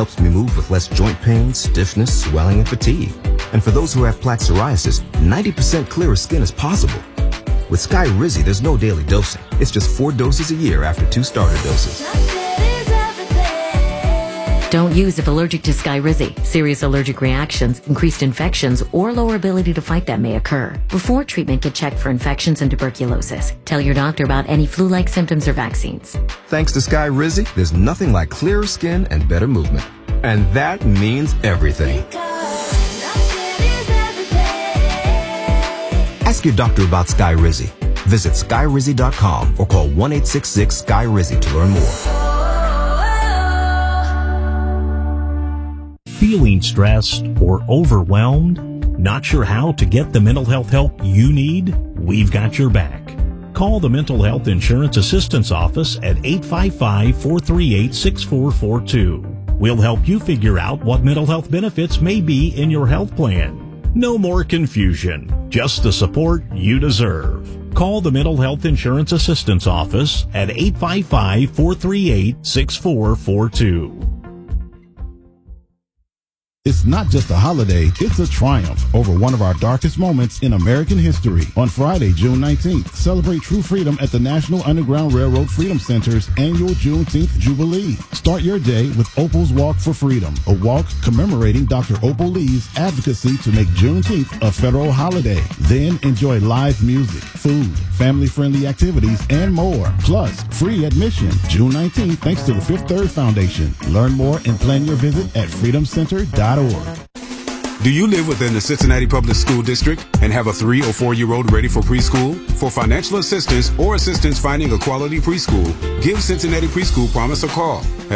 helps me move with less joint pain, stiffness, swelling, and fatigue. And for those who have plaque psoriasis, 90% clearer skin is possible. With Skyrizi, there's no daily dosing. It's just 4 doses a year after 2 starter doses. Don't use if allergic to Skyrizi. Serious allergic reactions, increased infections, or lower ability to fight them may occur. Before treatment, get checked for infections and tuberculosis. Tell your doctor about any flu-like symptoms or vaccines. Thanks to Skyrizi, there's nothing like clearer skin and better movement. And that means everything. Ask your doctor about Skyrizi. Visit Skyrizi.com or call 1-866-SKY-RIZI to learn more. Feeling stressed or overwhelmed? Not sure how to get the mental health help you need? We've got your back. Call the Mental Health Insurance Assistance Office at 855-438-6442. We'll help you figure out what mental health benefits may be in your health plan. No more confusion, just the support you deserve. Call the Mental Health Insurance Assistance Office at 855-438-6442. It's not just a holiday, it's a triumph over one of our darkest moments in American history. On Friday, June 19th, celebrate true freedom at the National Underground Railroad Freedom Center's annual Juneteenth Jubilee. Start your day with Opal's Walk for Freedom, a walk commemorating Dr. Opal Lee's advocacy to make Juneteenth a federal holiday. Then enjoy live music, food, family-friendly activities, and more. Plus, free admission. June 19th, thanks to the Fifth Third Foundation. Learn more and plan your visit at freedomcenter.org. Do you live within the Cincinnati Public School District and have a 3 or 4 year old ready for preschool? For financial assistance or assistance finding a quality preschool, give Cincinnati Preschool Promise a call at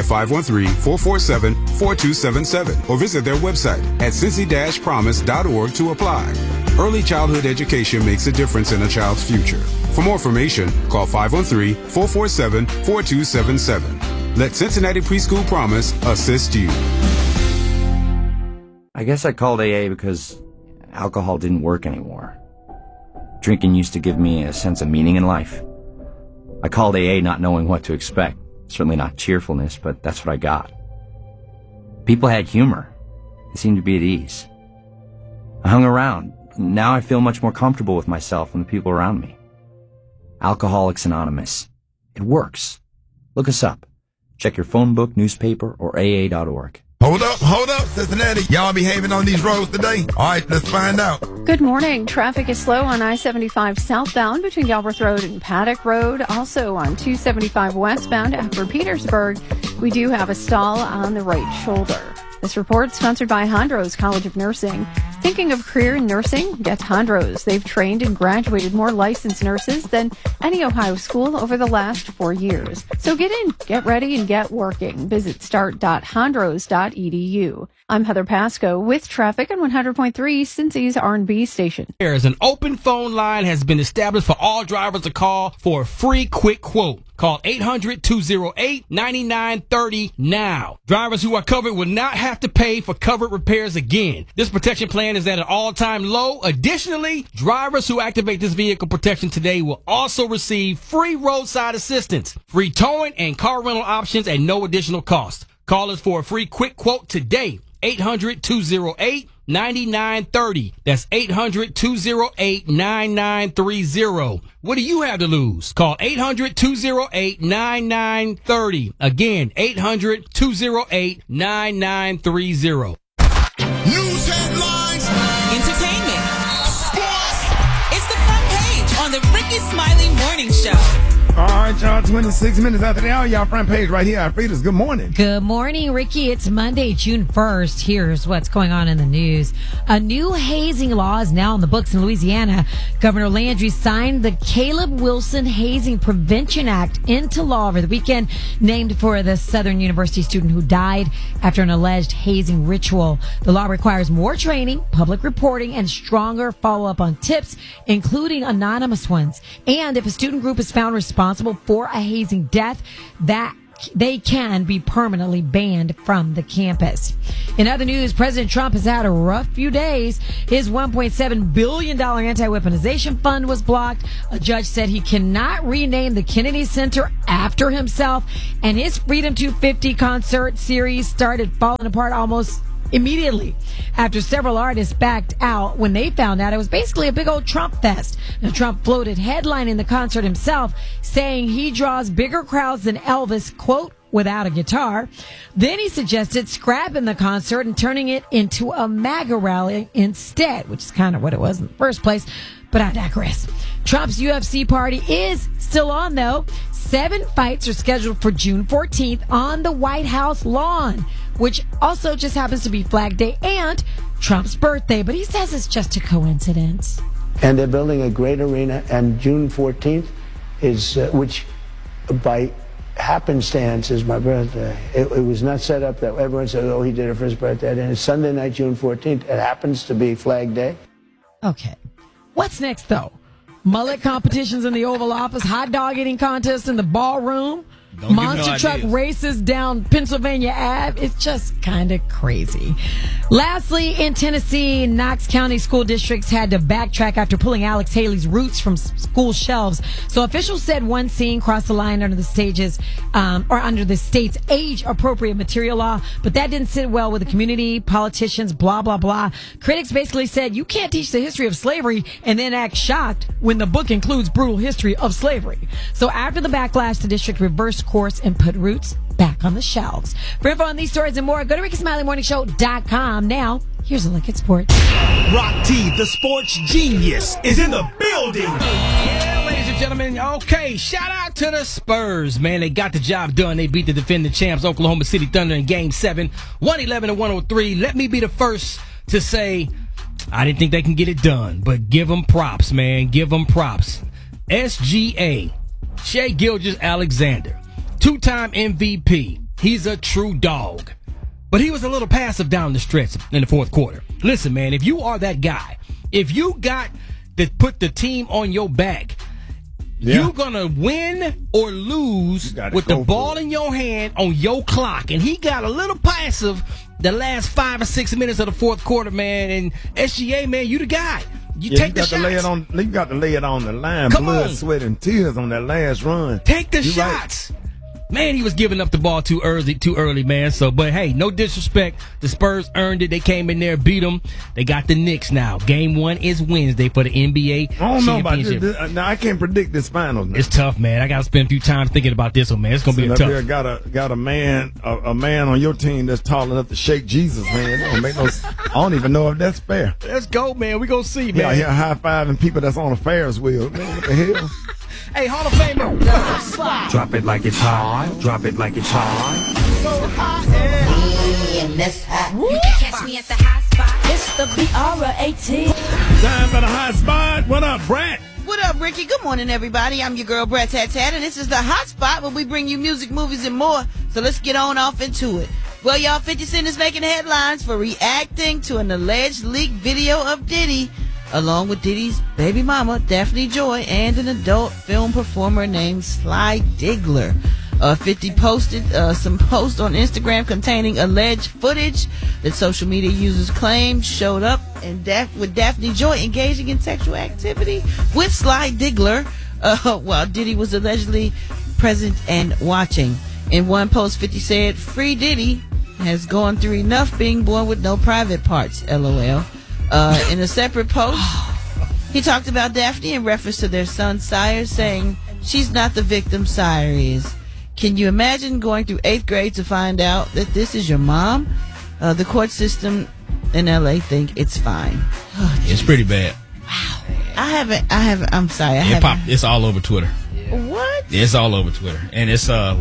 513-447-4277 or visit their website at cincy-promise.org to apply. Early childhood education makes a difference in a child's future. For more information, call 513-447-4277. Let Cincinnati Preschool Promise assist you. I guess I called AA because alcohol didn't work anymore. Drinking used to give me a sense of meaning in life. I called AA not knowing what to expect. Certainly not cheerfulness, but that's what I got. People had humor. They seemed to be at ease. I hung around. Now I feel much more comfortable with myself and the people around me. Alcoholics Anonymous. It works. Look us up. Check your phone book, newspaper, or AA.org. Hold up, Cincinnati. Y'all behaving on these roads today? All right, let's find out. Good morning. Traffic is slow on I-75 southbound between Galbraith Road and Paddock Road. Also on 275 westbound after Petersburg. We do have a stall on the right shoulder. This report sponsored by Hondros College of Nursing. Thinking of career in nursing? Get Hondros. They've trained and graduated more licensed nurses than any Ohio school over the last 4 years. So get in, get ready, and get working. Visit start.hondros.edu. I'm Heather Pasco with traffic on 100.3 Cincy's R&B station. There's an open phone line has been established for all drivers to call for a free quick quote. Call 800-208-9930 now. Drivers who are covered will not have to pay for covered repairs again. This protection plan is at an all-time low. Additionally, drivers who activate this vehicle protection today will also receive free roadside assistance, free towing, and car rental options at no additional cost. Call us for a free quick quote today. 800-208-9930. That's 800-208-9930. What do you have to lose? Call 800-208-9930. Again, 800-208-9930. News headlines. Entertainment. Sports. It's the front page on the Ricky Smiley Morning Show. All right, y'all, 26 minutes after the hour, y'all front page right here. Frida's good morning. Good morning, Ricky. It's Monday, June 1st. Here's what's going on in the news. A new hazing law is now in the books in Louisiana. Governor Landry signed the Caleb Wilson Hazing Prevention Act into law over the weekend, named for the Southern University student who died after an alleged hazing ritual. The law requires more training, public reporting, and stronger follow-up on tips, including anonymous ones. And if a student group is found responsible for a hazing death, that they can be permanently banned from the campus. In other news, President Trump has had a rough few days. His $1.7 billion anti-weaponization fund was blocked. A judge said he cannot rename the Kennedy Center after himself, and his Freedom 250 concert series started falling apart almost immediately after several artists backed out when they found out it was basically a big old Trump fest. Now, Trump floated headlining the concert himself, saying he draws bigger crowds than Elvis, quote, without a guitar. Then he suggested scrapping the concert and turning it into a MAGA rally instead, which is kind of what it was in the first place. But I digress. Trump's UFC party is still on, though. 7 fights are scheduled for June 14th on the White House lawn, which also just happens to be Flag Day and Trump's birthday. But he says it's just a coincidence. And they're building a great arena, and June 14th is, which by happenstance is my birthday. It was not set up that everyone said, oh, he did it for his birthday. And it's Sunday night, June 14th. It happens to be Flag Day. Okay. What's next, though? Mullet competitions in the Oval Office, hot dog eating contest in the ballroom, monster truck races down Pennsylvania Ave. It's just kind of crazy. Lastly, in Tennessee, Knox County school districts had to backtrack after pulling Alex Haley's roots from school shelves. So officials said one scene crossed the line under the state's age-appropriate material law, but that didn't sit well with the community, politicians, blah, blah, blah. Critics basically said you can't teach the history of slavery and then act shocked when the book includes brutal history of slavery. So after the backlash, the district reversed course and put roots back on the shelves. For info on these stories and more, go to RickySmileyMorningShow.com. Now, here's a look at sports. Rock T, the sports genius, is in the building. Yeah, ladies and gentlemen. Okay, shout out to the Spurs, man. They got the job done. They beat the defending champs, Oklahoma City Thunder, in Game 7, 111-103. Let me be the first to say I didn't think they can get it done, but give them props, man. Give them props. SGA, Shai Gilgeous-Alexander, 2-time MVP. He's a true dog. But he was a little passive down the stretch in the fourth quarter. Listen, man, if you are that guy, if you got to put the team on your back, you're going to win or lose with the ball in your hand on your clock. And he got a little passive the last 5 or 6 minutes of the fourth quarter, man. And SGA, man, you the guy. You take the shots. You got to lay it on the line. Come blood, on. sweat, and tears on that last run. Take the shots. Right. Man, he was giving up the ball too early, man. So, but hey, no disrespect. The Spurs earned it. They came in there, beat them. They got the Knicks now. Game 1 is Wednesday for the NBA I don't know about championship. this. Now, I can't predict this finals. Now. It's tough, man. I got to spend a few times thinking about this one, man. It's gonna be tough. Here got a man on your team that's tall enough to shake Jesus, man. That don't make no. I don't even know if that's fair. Let's go, man. We gonna see, man. Yeah, here high fiving people that's on a Ferris wheel. Man, what the hell? Hey, Hall of Famer. Drop it like it's hot. Drop it like it's hot. So hot, in this hot. You can catch me at the hot spot. It's the BR18. Time for the hot spot. What up, Brat? What up, Ricky? Good morning, everybody. I'm your girl, Brat Tat Tat, and this is the hot spot where we bring you music, movies, and more. So let's get on off into it. Well, y'all, 50 Cent is making headlines for reacting to an alleged leaked video of Diddy, along with Diddy's baby mama, Daphne Joy, and an adult film performer named Sly Diggler. 50 posted some posts on Instagram containing alleged footage that social media users claim showed up and with Daphne Joy engaging in sexual activity with Sly Diggler while Diddy was allegedly present and watching. In one post, 50 said, "Free Diddy has gone through enough being born with no private parts, LOL." In a separate post, he talked about Daphne in reference to their son, Sire, saying, "She's not the victim, Sire is." Can you imagine going through 8th grade to find out that this is your mom? The court system in LA think it's fine. Oh, it's pretty bad. Wow. I'm sorry. It's all over Twitter. What? It's all over Twitter. And it's, oh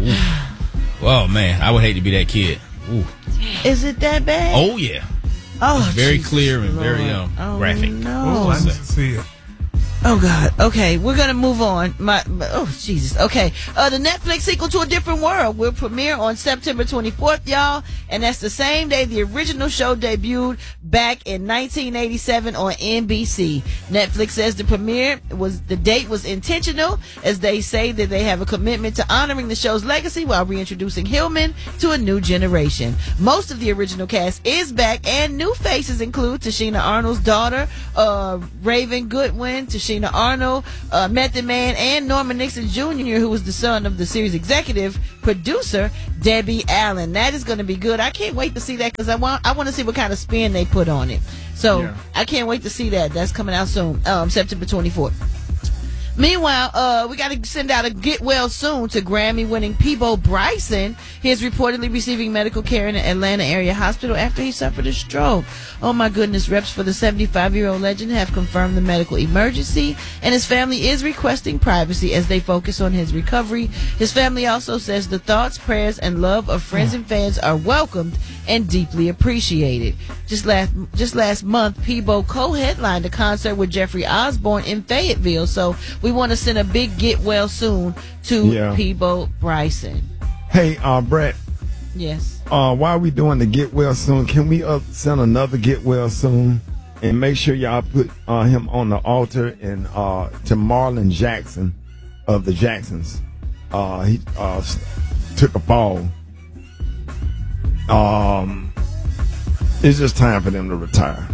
man, I would hate to be that kid. Ooh. Is it that bad? Oh yeah. Oh, it's very Jesus clear and Lord. very graphic. No. Oh, I need to see it. Oh God. Okay, we're gonna move on. Oh Jesus. Okay. The Netflix sequel to A Different World will premiere on September 24th, y'all, and that's the same day the original show debuted back in 1987 on NBC. Netflix says the date was intentional, as they say that they have a commitment to honoring the show's legacy while reintroducing Hillman to a new generation. Most of the original cast is back, and new faces include Tashina Arnold's daughter, Raven Goodwin, Tashina Arnold, Method Man, and Norman Nixon Jr., who was the son of the series executive producer Debbie Allen. That is going to be good. I can't wait to see that because I want to see what kind of spin they put on it. So I can't wait to see that. That's coming out soon, September 24th. Meanwhile, we got to send out a get well soon to Grammy-winning Peabo Bryson. He is reportedly receiving medical care in an Atlanta area hospital after he suffered a stroke. Oh my goodness, reps for the 75-year-old legend have confirmed the medical emergency, and his family is requesting privacy as they focus on his recovery. His family also says the thoughts, prayers, and love of friends and fans are welcomed and deeply appreciated. Just last month, Peabo co-headlined a concert with Jeffrey Osborne in Fayetteville, so we want to send a big get well soon to Peabo Bryson. Hey, Brett. Yes. While we doing the get well soon, can we send another get well soon and make sure y'all put him on the altar and to Marlon Jackson of the Jacksons. He took a fall. It's just time for them to retire.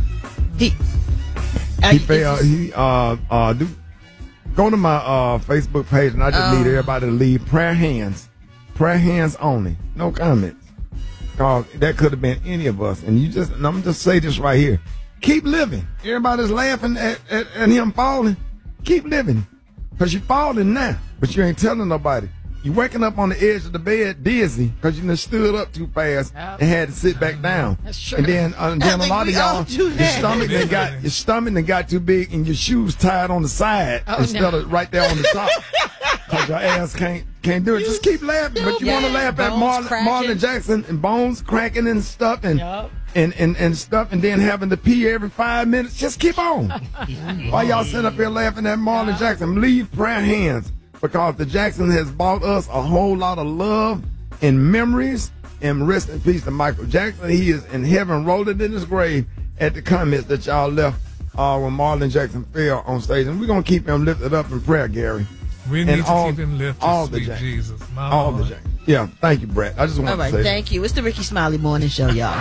Go to my Facebook page, and I just need everybody to leave prayer hands only, no comments. Cause that could have been any of us, and I'm just say this right here: keep living. Everybody's laughing at him falling. Keep living, cause you're falling now, but you ain't telling nobody. You waking up on the edge of the bed dizzy because you just stood up too fast and had to sit back down. That's true. And then a lot of y'all, your stomach that got too big and your shoes tied on the side instead of right there on the top. Because your ass can't do it. Just keep laughing. But you want to laugh at Marlon Jackson and bones cracking and stuff and stuff, and then having to pee every 5 minutes. Just keep on. While y'all sitting up here laughing at Marlon Jackson, leave prayer hands. Because the Jackson has brought us a whole lot of love and memories. And rest in peace to Michael Jackson. He is in heaven, rolling in his grave at the comments that y'all left when Marlon Jackson fell on stage. And we're going to keep him lifted up in prayer, Gary. We need to keep him lifted, sweet Jesus. All the Jacksons. Yeah, thank you, Brett. I just want to say that. Thank you. It's the Ricky Smiley Morning Show, y'all.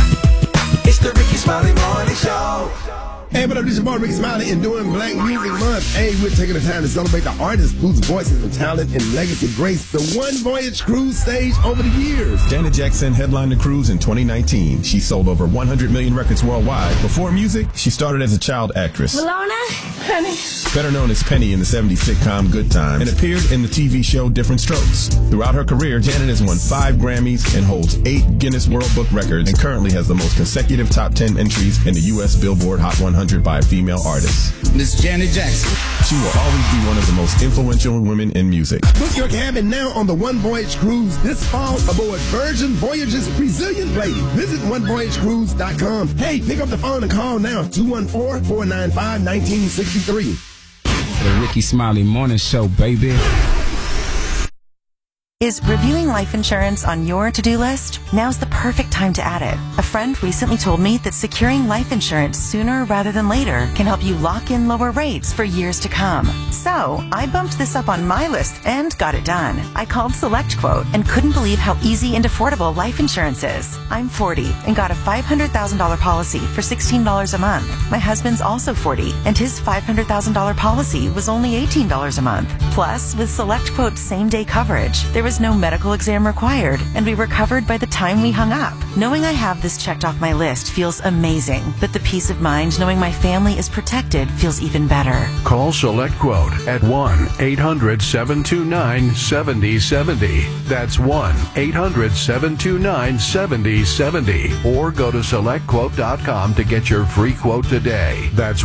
It's the Ricky Smiley Morning Show. Hey, what up, this is your boy Ricky Smiley, and during Black Music Month, hey, we're taking the time to celebrate the artists whose voices and talent and legacy graced the One Voyage Cruise stage over the years. Janet Jackson headlined the cruise in 2019. She sold over 100 million records worldwide. Before music, she started as a child actress. Malona? Honey. Better known as Penny in the 70s sitcom Good Times, and appeared in the TV show Different Strokes. Throughout her career, Janet has won 5 Grammys and holds 8 Guinness World Book records, and currently has the most consecutive top 10 entries in the U.S. Billboard Hot 100 by a female artist. Miss Janet Jackson. She will always be one of the most influential women in music. Book your cabin now on the One Voyage Cruise this fall aboard Virgin Voyages Brazilian Lady. Visit onevoyagecruise.com. Hey, pick up the phone and call now, 214-495-1963. The Ricky Smiley Morning Show, baby. Is reviewing life insurance on your to-do list? Now's the perfect time to add it. A friend recently told me that securing life insurance sooner rather than later can help you lock in lower rates for years to come. So, I bumped this up on my list and got it done. I called SelectQuote and couldn't believe how easy and affordable life insurance is. I'm 40 and got a $500,000 policy for $16 a month. My husband's also 40 and his $500,000 policy was only $18 a month. Plus, with SelectQuote's same-day coverage, there was no medical exam required, and we were covered by the time we hung up. Knowing I have this checked off my list feels amazing, but the peace of mind knowing my family is protected feels even better. Call SelectQuote at 1-800-729-7070. That's 1-800-729-7070. Or go to SelectQuote.com to get your free quote today. That's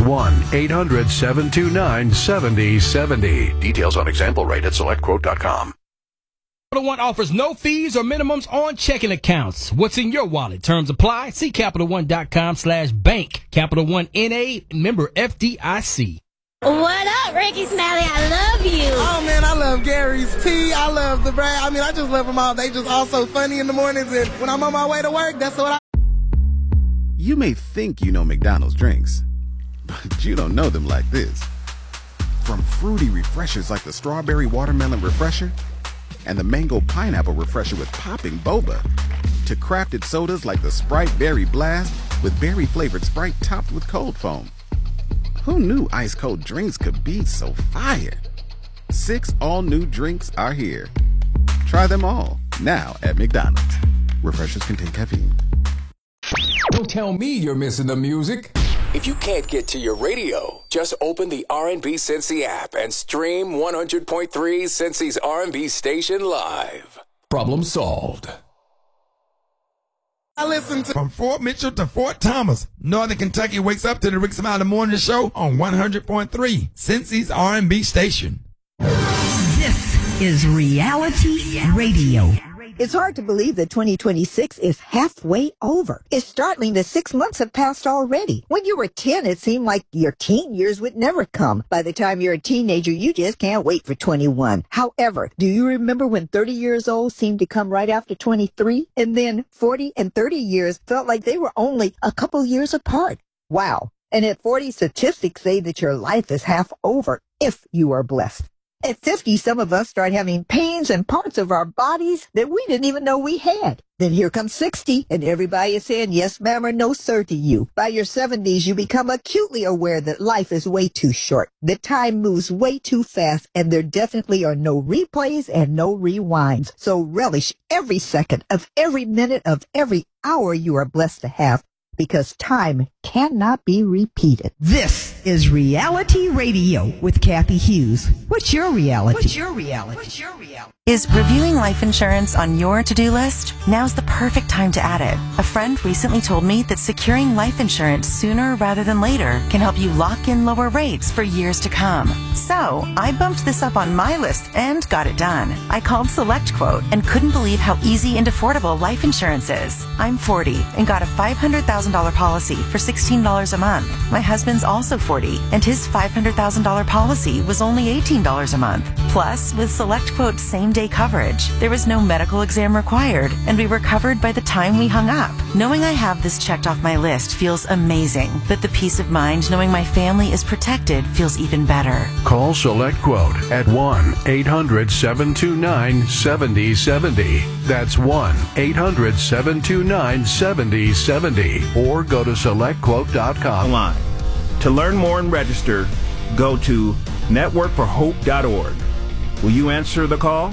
1-800-729-7070. Details on example rate at SelectQuote.com. Capital One offers no fees or minimums on checking accounts. What's in your wallet? Terms apply. See CapitalOne.com/bank. Capital One N.A. member FDIC. What up, Ricky Smiley? I love you. Oh, man, I love Gary's Tea. I love the Brad. I mean, I just love them all. They just all so funny in the mornings, and when I'm on my way to work, that's what I... You may think you know McDonald's drinks, but you don't know them like this. From fruity refreshers like the Strawberry Watermelon Refresher and the Mango Pineapple Refresher with popping boba, to crafted sodas like the Sprite Berry Blast with berry-flavored Sprite topped with cold foam. Who knew ice-cold drinks could be so fire? 6 all-new drinks are here. Try them all, now at McDonald's. Refreshers contain caffeine. Don't tell me you're missing the music. If you can't get to your radio, just open the R&B Cincy app and stream 100.3 Cincy's R&B station live. Problem solved. I listen to from Fort Mitchell to Fort Thomas. Northern Kentucky wakes up to the Rick Smiley Morning Show on 100.3 Cincy's R&B station. This is Reality Radio. It's hard to believe that 2026 is halfway over. It's startling that 6 months have passed already. When you were 10, it seemed like your teen years would never come. By the time you're a teenager, you just can't wait for 21. However, do you remember when 30 years old seemed to come right after 23? And then 40 and 30 years felt like they were only a couple years apart. Wow. And at 40, statistics say that your life is half over if you are blessed. At 50, some of us start having pains in parts of our bodies that we didn't even know we had. Then here comes 60, and everybody is saying yes, ma'am, or no, sir, to you. By your 70s, you become acutely aware that life is way too short. The time moves way too fast, and there definitely are no replays and no rewinds. So relish every second of every minute of every hour you are blessed to have, because time cannot be repeated. This is Reality Radio with Kathy Hughes. What's your reality? What's your reality? What's your reality? Is reviewing life insurance on your to-do list? Now's the perfect time to add it. A friend recently told me that securing life insurance sooner rather than later can help you lock in lower rates for years to come. So I bumped this up on my list and got it done. I called SelectQuote and couldn't believe how easy and affordable life insurance is. I'm 40 and got a $500,000 policy for $16 a month. My husband's also 40 and his $500,000 policy was only $18 a month. Plus, with SelectQuote's same-day coverage, there was no medical exam required, and we were covered by the time we hung up. Knowing I have this checked off my list feels amazing, but the peace of mind knowing my family is protected feels even better. Call SelectQuote at 1-800-729-7070. That's 1-800-729-7070. Or go to SelectQuote.com. Online. To learn more and register, go to networkforhope.org. Will you answer the call?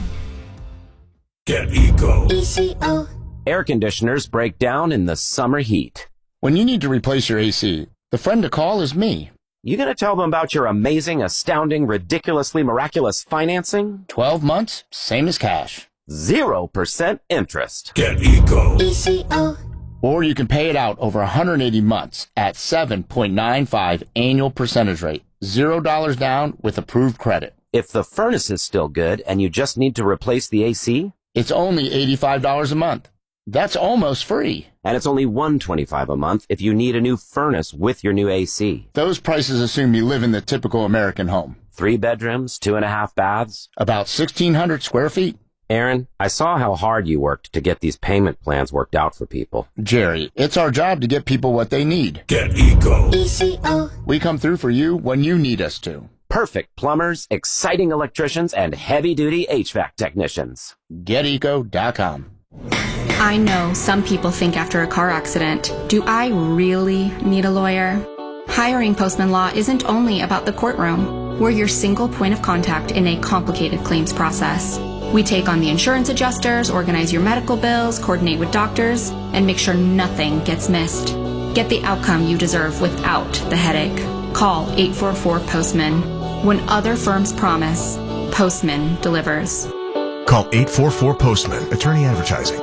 Get Eco. ECO. Air conditioners break down in the summer heat. When you need to replace your AC, the friend to call is me. You gonna tell them about your amazing, astounding, ridiculously miraculous financing? 12 months, same as cash. 0% interest. Get Eco. ECO. Or you can pay it out over 180 months at 7.95 annual percentage rate. $0 down with approved credit. If the furnace is still good and you just need to replace the AC? It's only $85 a month. That's almost free. And it's only $125 a month if you need a new furnace with your new AC. Those prices assume you live in the typical American home. 3 bedrooms, 2.5 baths. About 1,600 square feet. Aaron, I saw how hard you worked to get these payment plans worked out for people. Jerry, it's our job to get people what they need. Get Eco. ECO. We come through for you when you need us to. Perfect plumbers, exciting electricians, and heavy-duty HVAC technicians. GetEco.com. I know some people think after a car accident, do I really need a lawyer? Hiring Postman Law isn't only about the courtroom. We're your single point of contact in a complicated claims process. We take on the insurance adjusters, organize your medical bills, coordinate with doctors, and make sure nothing gets missed. Get the outcome you deserve without the headache. Call 844-POSTMAN. When other firms promise, Postman delivers. Call 844-POSTMAN. Attorney Advertising.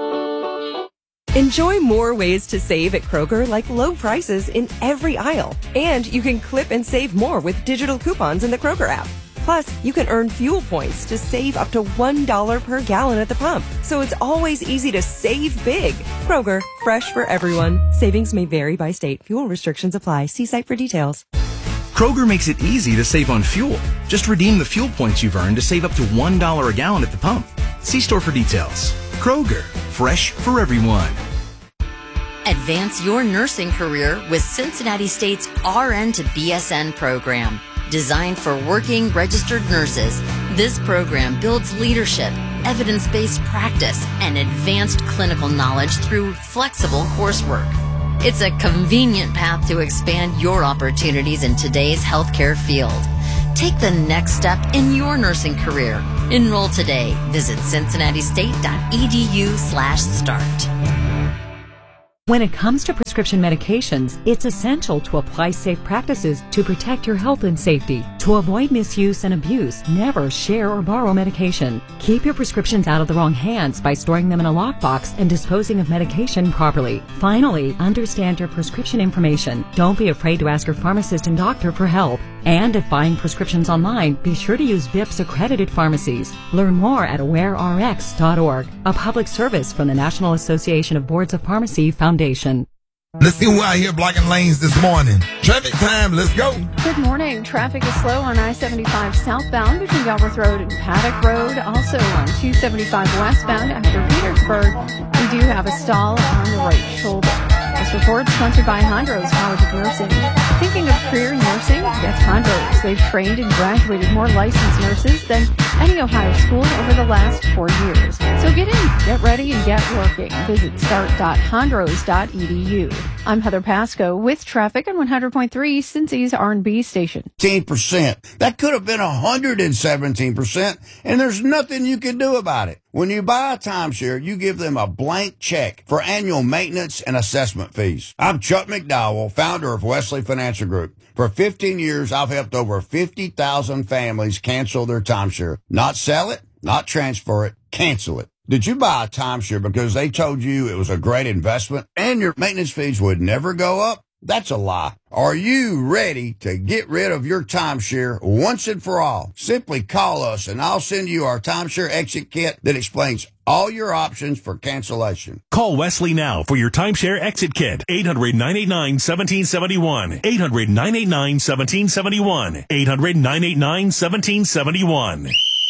Enjoy more ways to save at Kroger, like low prices in every aisle. And you can clip and save more with digital coupons in the Kroger app. Plus, you can earn fuel points to save up to $1 per gallon at the pump. So it's always easy to save big. Kroger, fresh for everyone. Savings may vary by state. Fuel restrictions apply. See site for details. Kroger makes it easy to save on fuel. Just redeem the fuel points you've earned to save up to $1 a gallon at the pump. See store for details. Kroger, fresh for everyone. Advance your nursing career with Cincinnati State's RN to BSN program. Designed for working registered nurses, this program builds leadership, evidence-based practice, and advanced clinical knowledge through flexible coursework. It's a convenient path to expand your opportunities in today's healthcare field. Take the next step in your nursing career. Enroll today. Visit cincinnatисtate.edu/start. When it comes to prescription medications, it's essential to apply safe practices to protect your health and safety. To avoid misuse and abuse, never share or borrow medication. Keep your prescriptions out of the wrong hands by storing them in a lockbox and disposing of medication properly. Finally, understand your prescription information. Don't be afraid to ask your pharmacist and doctor for help. And if buying prescriptions online, be sure to use VIPS accredited pharmacies. Learn more at awarerx.org, a public service from the National Association of Boards of Pharmacy Foundation. Let's see who out here blocking lanes this morning. Traffic time, let's go. Good morning. Traffic is slow on I-75 southbound between Galbraith Road and Paddock Road. Also on 275 westbound after Petersburg. We do have a stall on the right shoulder. This report is sponsored by Hondros College of Nursing. Thinking of career nursing? That's Hondros. They've trained and graduated more licensed nurses than any Ohio school over the last 4 years. So get in, get ready, and get working. Visit start.hondros.edu. I'm Heather Pasco with traffic on 100.3 Cincy's R&B station. 17%. That could have been 117%, and there's nothing you can do about it. When you buy a timeshare, you give them a blank check for annual maintenance and assessment fees. I'm Chuck McDowell, founder of Wesley Financial Group. For 15 years, I've helped over 50,000 families cancel their timeshare. Not sell it, not transfer it, cancel it. Did you buy a timeshare because they told you it was a great investment and your maintenance fees would never go up? That's a lie. Are you ready to get rid of your timeshare once and for all? Simply call us and I'll send you our timeshare exit kit that explains all your options for cancellation. Call Wesley now for your timeshare exit kit. 800-989-1771. 800-989-1771. 800-989-1771.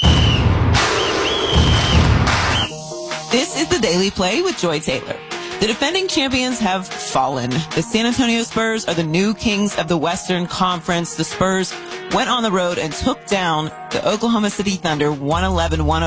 This is the Daily Play with Joy Taylor. The defending champions have fallen. The San Antonio Spurs are the new kings of the Western Conference. The Spurs went on the road and took down the Oklahoma City Thunder 111-105.